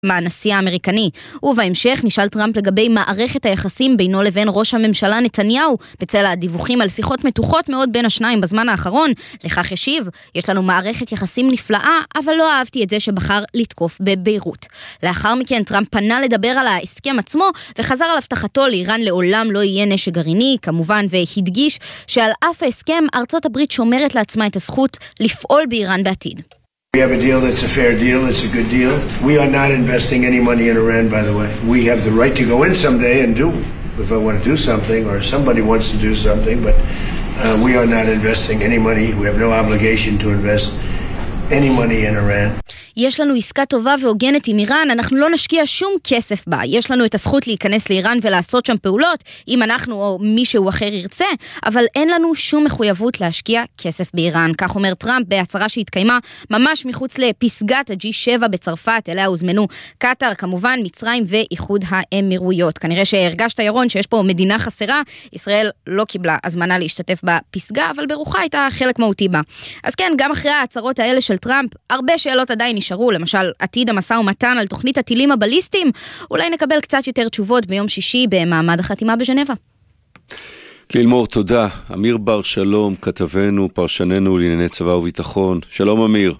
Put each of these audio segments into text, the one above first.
מהנשיא האמריקני. ובהמשך נשאל טראמפ לגבי מערכת היחסים בינו לבין ראש הממשלה נתניהו, בצל הדיווחים על שיחות מתוחות מאוד בין השניים בזמן האחרון. לכך ישיב, יש לנו מערכת יחסים נפלאה, אבל לא אהבתי את זה שבחר לתקוף בביירות. לאחר מכן טראמפ פנה לדבר על ההסכם עצמו, וחזר על הבטחתו לאיראן לעולם לא יהיה נשק גרעיני, כמובן, והדגיש שעל אף ההסכם ארצות הברית שומרת לעצמה את הזכות לפעול באיראן בעתיד. We have a deal that's a fair deal, it's a good deal. We are not investing any money in Iran, by the way. We have the right to go in someday and do, if I want to do something, or somebody wants to do something, but we are not investing any money. We have no obligation to invest any money in Iran. יש לנו עסקה טובה והוגנת עם איראן, אנחנו לא נשקיע שום כסף בה. יש לנו את הזכות להיכנס לאיראן ולעשות שם פעולות, אם אנחנו או מישהו אחר ירצה, אבל אין לנו שום מחויבות להשקיע כסף באיראן. כך אומר טראמפ בהצהרה שהתקיימה ממש מחוץ לפסגת ה-G7 בצרפת, אליה הוזמנו קטר, כמובן מצרים ואיחוד האמירויות. כנראה שהרגשת ירון שיש פה מדינה חסרה, ישראל לא קיבלה הזמנה להשתתף בפסגה, אבל ברוחה הייתה חלק מהותי בה. אז כן, גם אחרי ההצהרות האלה של טראמפ, הרבה שאלות עדיין נשארו, למשל עתיד המשא ומתן על תוכנית הטילים הבליסטיים, אולי נקבל קצת יותר תשובות ביום שישי במעמד החתימה בז'נבה. ללמור, תודה. אמיר בר שלום, כתבנו, פרשננו לענייני צבא וביטחון. שלום אמיר.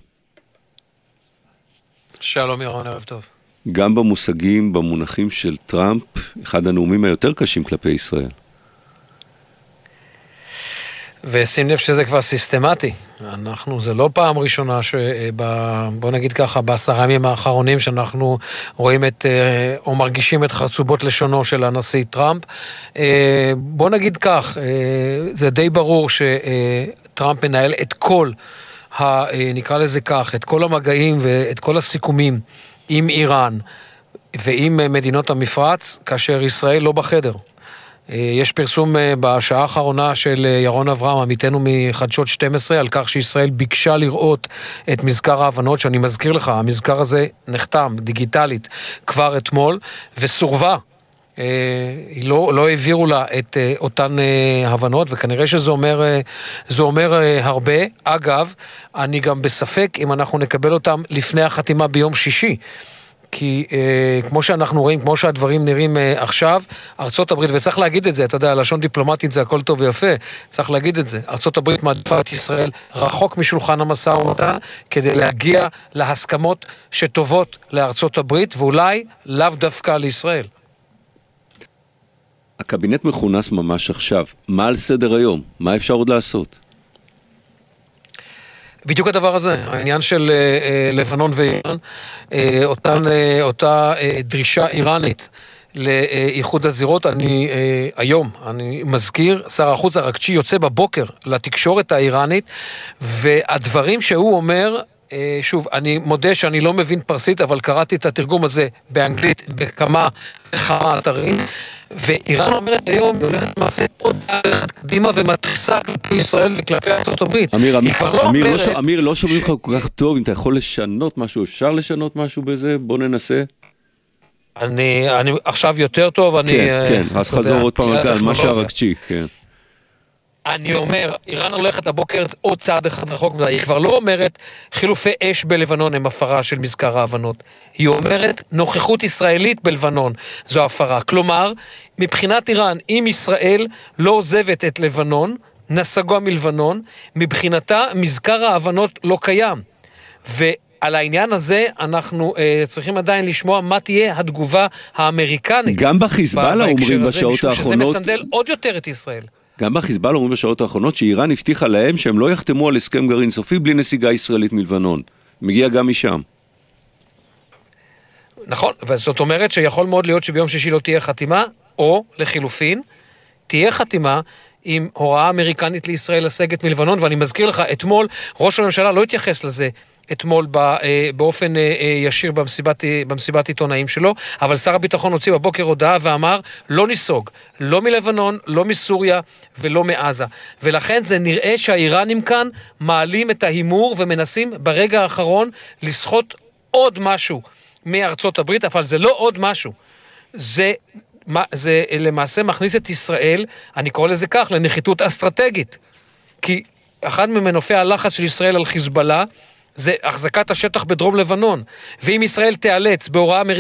שלום ירון, ערב טוב. גם במושגים, במונחים של טראמפ, אחד הנאומים היותר קשים כלפי ישראל. ושים לב שזה כבר סיסטמטי. זה לא פעם ראשונה בוא נגיד ככה, ב10 ימים האחרונים שאנחנו רואים או מרגישים את חרצובות לשונו של הנשיא טראמפ. בוא נגיד כך, זה די ברור שטראמפ מנהל את כל, נקרא לזה כך, את כל המגעים ואת כל הסיכומים עם איראן ועם מדינות המפרץ, כאשר ישראל לא בחדר. יש פרסום בשעה האחרונה של ירון אברהם, עמיתנו מחדשות 12, על כך שישראל ביקשה לראות את מזכר ההבנות, שאני מזכיר לך, המזכר הזה נחתם דיגיטלית כבר אתמול, וסורבה. לא העבירו לה את אותן הבנות, וכנראה שזה אומר הרבה. אגב, אני גם בספק אם אנחנו נקבל אותם לפני החתימה ביום שישי, כי כמו שאנחנו רואים, כמו שהדברים נראים עכשיו, ארצות הברית, וצריך להגיד את זה, אתה יודע, לשון דיפלומטית זה הכל טוב ויפה, צריך להגיד את זה, ארצות הברית מעדיפה את ישראל רחוק משולחן המשא ומתן, כדי להגיע להסכמות שטובות לארצות הברית, ואולי לאו דווקא לישראל. הקבינט מכונס ממש עכשיו, מה על סדר היום? מה אפשר עוד לעשות? בדיוק הדבר הזה, העניין של לבנון ואיראן, אותה דרישה איראנית לאיחוד הזירות. אני מזכיר, שר החוץ הרגצ'י יוצא בבוקר לתקשורת האיראנית, והדברים שהוא אומר, שוב, אני מודה שאני לא מבין פרסית, אבל קראתי את התרגום הזה באנגלית בכמה אתרים, ואיראן אומרת היום, היא הולכת למעשה עוד צעד קדימה ומתחיסה כלפי ישראל וכלפי ארצות הברית. אמיר, לא שומעים לך כל כך טוב, אם אתה יכול לשנות משהו, אפשר לשנות משהו בזה? בוא ננסה. אני עכשיו יותר טוב, כן, אז חזור עוד פעם על מה שהרגצ'י, כן. אני אומר, איראן הולכת הבוקר עוד צעד אחד רחוק מדי, היא כבר לא אומרת חילופי אש בלבנון הם הפרה של מזכר ההבנות, היא אומרת נוכחות ישראלית בלבנון זו הפרה. כלומר, מבחינת איראן, אם ישראל לא עוזבת את לבנון, נסגה מלבנון, מבחינתה מזכר ההבנות לא קיים. על העניין הזה אנחנו צריכים עדיין לשמוע מה תהיה התגובה האמריקנית. גם בחיזבאללה אומרים בשעות האחרונות, שזה מסנדל עוד יותר את ישראל. גם בחיזבאללה אומרים בשעות האחרונות שאיראן הבטיחה להם שהם לא יחתמו על הסכם גרעין סופי בלי נסיגה ישראלית מלבנון. מגיע גם משם. נכון, וזאת אומרת שיכול מאוד להיות שביום שישי לא תהיה חתימה, או לחילופין, תהיה חתימה עם הוראה אמריקנית לישראל לסגת מלבנון, ואני מזכיר לך, אתמול ראש הממשלה לא התייחס לזה, אתמול באופן ישיר במסיבת עיתונאים שלו, אבל שר הביטחון הוציא בבוקר הודעה ואמר, לא ניסוג, לא מלבנון, לא מסוריה ולא מעזה. ולכן זה נראה שהאיראנים כאן מעלים את ההימור ומנסים ברגע האחרון לסחוט עוד משהו מארצות הברית, אבל זה לא עוד משהו. זה למעשה מכניס את ישראל, אני קורא לזה כך, לנחיתות אסטרטגית. כי אחד ממנופי הלחץ של ישראל על חיזבאללה, זה החזקת השטח בדרום לבנון. ואם ישראל תיאלץ בהוראה